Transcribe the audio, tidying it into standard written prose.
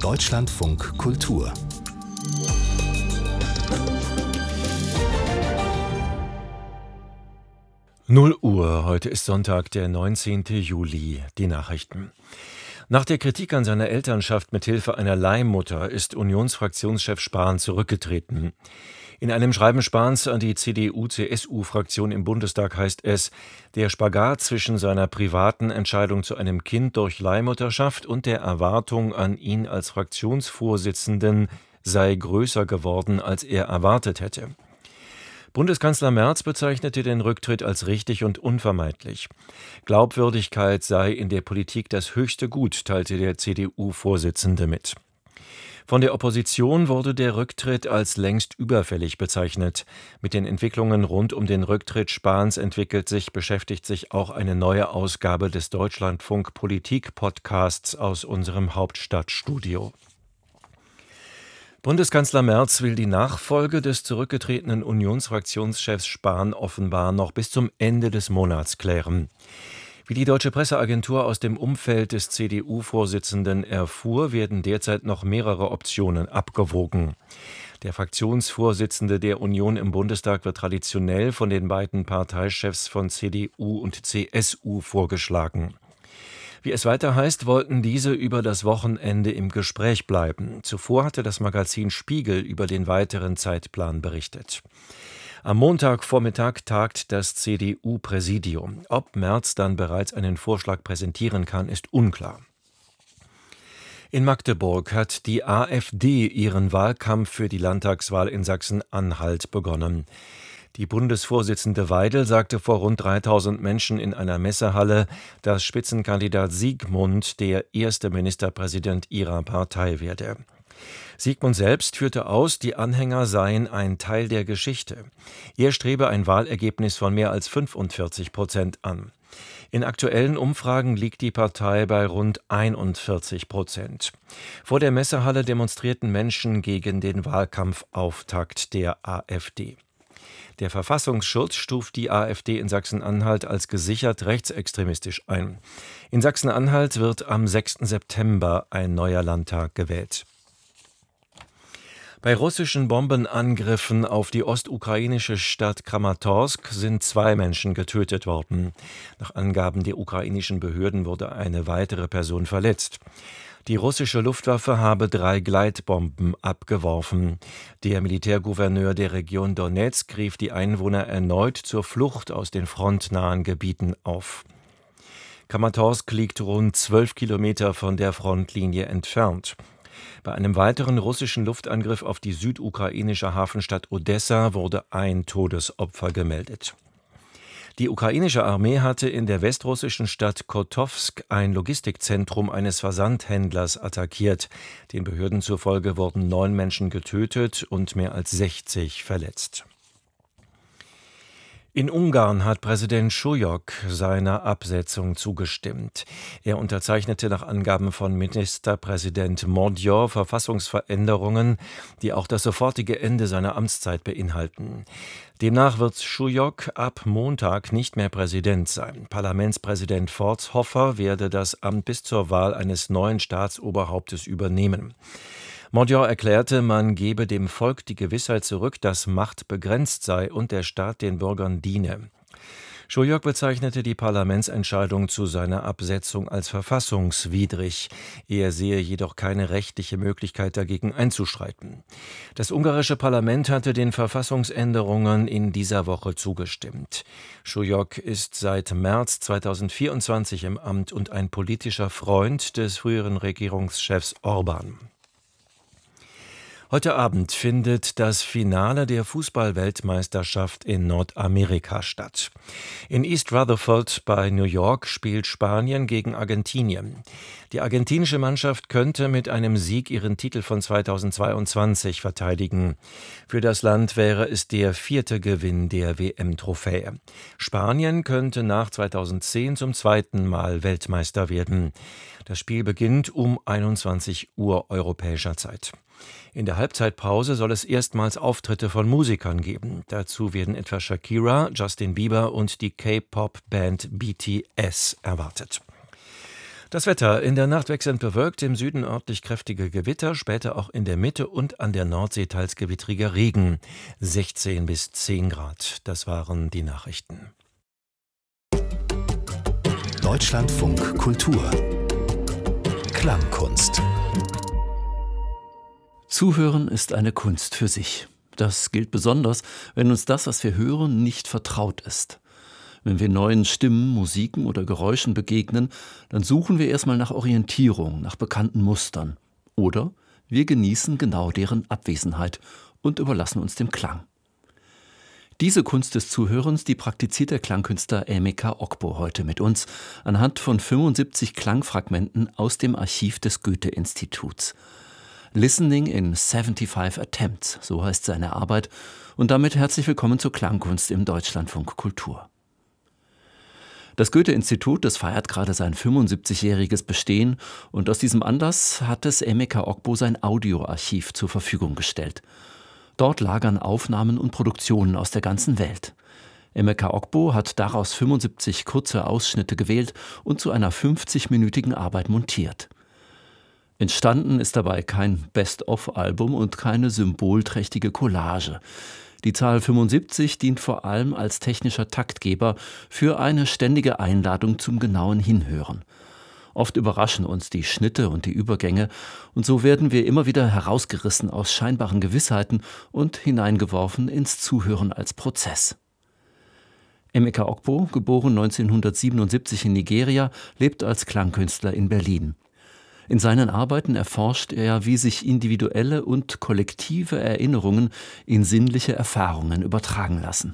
Deutschlandfunk Kultur. Null Uhr, heute ist Sonntag, der 19. Juli. Die Nachrichten. Nach der Kritik an seiner Elternschaft mit Hilfe einer Leihmutter ist Unionsfraktionschef Spahn zurückgetreten. In einem Schreiben Spahns an die CDU-CSU-Fraktion im Bundestag heißt es, der Spagat zwischen seiner privaten Entscheidung zu einem Kind durch Leihmutterschaft und der Erwartung an ihn als Fraktionsvorsitzenden sei größer geworden, als er erwartet hätte. Bundeskanzler Merz bezeichnete den Rücktritt als richtig und unvermeidlich. Glaubwürdigkeit sei in der Politik das höchste Gut, teilte der CDU-Vorsitzende mit. Von der Opposition wurde der Rücktritt als längst überfällig bezeichnet. Mit den Entwicklungen rund um den Rücktritt Spahns beschäftigt sich auch eine neue Ausgabe des Deutschlandfunk Politik-Podcasts aus unserem Hauptstadtstudio. Bundeskanzler Merz will die Nachfolge des zurückgetretenen Unionsfraktionschefs Spahn offenbar noch bis zum Ende des Monats klären. Wie die Deutsche Presseagentur aus dem Umfeld des CDU-Vorsitzenden erfuhr, werden derzeit noch mehrere Optionen abgewogen. Der Fraktionsvorsitzende der Union im Bundestag wird traditionell von den beiden Parteichefs von CDU und CSU vorgeschlagen. Wie es weiter heißt, wollten diese über das Wochenende im Gespräch bleiben. Zuvor hatte das Magazin Spiegel über den weiteren Zeitplan berichtet. Am Montagvormittag tagt das CDU-Präsidium. Ob Merz dann bereits einen Vorschlag präsentieren kann, ist unklar. In Magdeburg hat die AfD ihren Wahlkampf für die Landtagswahl in Sachsen-Anhalt begonnen. Die Bundesvorsitzende Weidel sagte vor rund 3000 Menschen in einer Messehalle, dass Spitzenkandidat Siegmund der erste Ministerpräsident ihrer Partei werde. Siegmund selbst führte aus, die Anhänger seien ein Teil der Geschichte. Er strebe ein Wahlergebnis von mehr als 45% an. In aktuellen Umfragen liegt die Partei bei rund 41%. Vor der Messehalle demonstrierten Menschen gegen den Wahlkampfauftakt der AfD. Der Verfassungsschutz stuft die AfD in Sachsen-Anhalt als gesichert rechtsextremistisch ein. In Sachsen-Anhalt wird am 6. September ein neuer Landtag gewählt. Bei russischen Bombenangriffen auf die ostukrainische Stadt Kramatorsk sind 2 Menschen getötet worden. Nach Angaben der ukrainischen Behörden wurde eine weitere Person verletzt. Die russische Luftwaffe habe 3 Gleitbomben abgeworfen. Der Militärgouverneur der Region Donezk rief die Einwohner erneut zur Flucht aus den frontnahen Gebieten auf. Kramatorsk liegt rund 12 Kilometer von der Frontlinie entfernt. Bei einem weiteren russischen Luftangriff auf die südukrainische Hafenstadt Odessa wurde ein Todesopfer gemeldet. Die ukrainische Armee hatte in der westrussischen Stadt Kotowsk ein Logistikzentrum eines Versandhändlers attackiert. Den Behörden zufolge wurden 9 Menschen getötet und mehr als 60 verletzt. In Ungarn hat Präsident Schujok seiner Absetzung zugestimmt. Er unterzeichnete nach Angaben von Ministerpräsident Magyar Verfassungsveränderungen, die auch das sofortige Ende seiner Amtszeit beinhalten. Demnach wird Schujok ab Montag nicht mehr Präsident sein. Parlamentspräsident Forsthofer werde das Amt bis zur Wahl eines neuen Staatsoberhauptes übernehmen. Magyar erklärte, man gebe dem Volk die Gewissheit zurück, dass Macht begrenzt sei und der Staat den Bürgern diene. Schujok bezeichnete die Parlamentsentscheidung zu seiner Absetzung als verfassungswidrig. Er sehe jedoch keine rechtliche Möglichkeit, dagegen einzuschreiten. Das ungarische Parlament hatte den Verfassungsänderungen in dieser Woche zugestimmt. Schujok ist seit März 2024 im Amt und ein politischer Freund des früheren Regierungschefs Orbán. Heute Abend findet das Finale der Fußball-Weltmeisterschaft in Nordamerika statt. In East Rutherford bei New York spielt Spanien gegen Argentinien. Die argentinische Mannschaft könnte mit einem Sieg ihren Titel von 2022 verteidigen. Für das Land wäre es der 4. Gewinn der WM-Trophäe. Spanien könnte nach 2010 zum 2. Mal Weltmeister werden. Das Spiel beginnt um 21 Uhr europäischer Zeit. In der Halbzeitpause soll es erstmals Auftritte von Musikern geben. Dazu werden etwa Shakira, Justin Bieber und die K-Pop-Band BTS erwartet. Das Wetter: In der Nacht wechselnd bewölkt, im Süden örtlich kräftige Gewitter, später auch in der Mitte und an der Nordsee teils gewittriger Regen. 16 bis 10 Grad. Das waren die Nachrichten. Deutschlandfunk Kultur Klangkunst. Zuhören ist eine Kunst für sich. Das gilt besonders, wenn uns das, was wir hören, nicht vertraut ist. Wenn wir neuen Stimmen, Musiken oder Geräuschen begegnen, dann suchen wir erstmal nach Orientierung, nach bekannten Mustern. Oder wir genießen genau deren Abwesenheit und überlassen uns dem Klang. Diese Kunst des Zuhörens, die praktiziert der Klangkünstler Emeka Ogbo heute mit uns anhand von 75 Klangfragmenten aus dem Archiv des Goethe-Instituts. Listening in 75 Attempts, so heißt seine Arbeit. Und damit herzlich willkommen zur Klangkunst im Deutschlandfunk Kultur. Das Goethe-Institut, das feiert gerade sein 75-jähriges Bestehen und aus diesem Anlass hat es Emeka Ogbo sein Audioarchiv zur Verfügung gestellt. Dort lagern Aufnahmen und Produktionen aus der ganzen Welt. Emeka Ogbo hat daraus 75 kurze Ausschnitte gewählt und zu einer 50-minütigen Arbeit montiert. Entstanden ist dabei kein Best-of-Album und keine symbolträchtige Collage. Die Zahl 75 dient vor allem als technischer Taktgeber für eine ständige Einladung zum genauen Hinhören. Oft überraschen uns die Schnitte und die Übergänge und so werden wir immer wieder herausgerissen aus scheinbaren Gewissheiten und hineingeworfen ins Zuhören als Prozess. Emeka Ogbo, geboren 1977 in Nigeria, lebt als Klangkünstler in Berlin. In seinen Arbeiten erforscht er, wie sich individuelle und kollektive Erinnerungen in sinnliche Erfahrungen übertragen lassen.